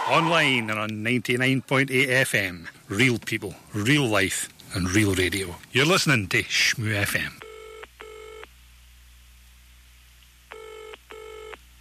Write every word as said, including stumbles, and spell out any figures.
Online and on ninety-nine point eight F M. Real people, real life, and real radio. You're listening to Shmoo F M.